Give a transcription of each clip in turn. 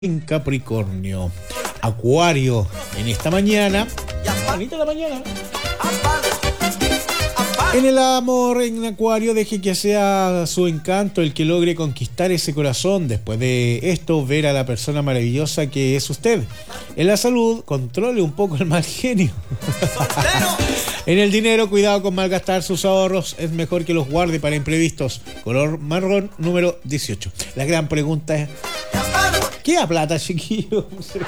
En Capricornio, Acuario, en esta mañana, bonita la mañana. En el amor, en Acuario, deje que sea su encanto el que logre conquistar ese corazón. Después de esto, ver a la persona maravillosa que es usted. En la salud, controle un poco el mal genio. En el dinero, cuidado con malgastar sus ahorros. Es mejor que los guarde para imprevistos. Color marrón, número 18. La gran pregunta es: ¿qué a plata, chiquillo?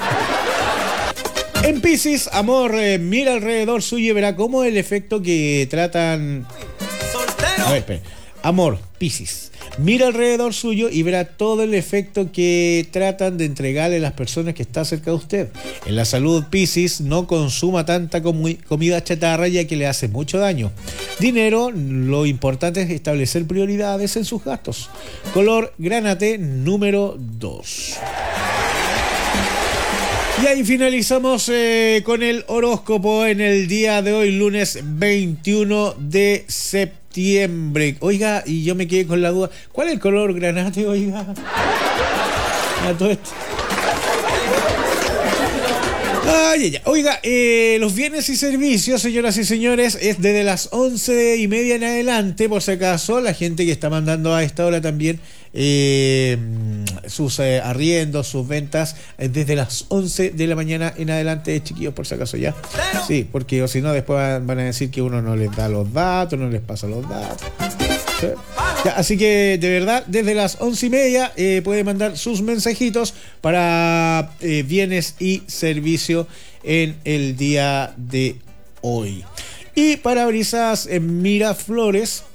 En Piscis, amor, mira alrededor suyo y verá cómo el efecto que tratan... A ver, espera. Amor, Piscis, mira alrededor suyo y verá todo el efecto que tratan de entregarle a las personas que están cerca de usted. En la salud, Piscis, no consuma tanta comida chatarra ya que le hace mucho daño. Dinero, lo importante es establecer prioridades en sus gastos. Color granate, número 2. Y ahí finalizamos con el horóscopo en el día de hoy, lunes 21 de septiembre. Oiga, y yo me quedé con la duda, ¿cuál es el color granate, oiga? A todo esto. Ay, ay, ay. Oiga, los bienes y servicios, señoras y señores, es desde las 11:30 en adelante, por si acaso, la gente que está mandando a esta hora también sus arriendos, sus ventas, desde las 11 de la mañana en adelante, chiquillos, por si acaso, ¿ya? Sí, porque o si no, después van a decir que uno no les da los datos, no les pasa los datos. ¿Sí? Ya, así que, de verdad, desde las 11:30 puede mandar sus mensajitos para bienes y servicios en el día de hoy. Y parabrisas en Miraflores,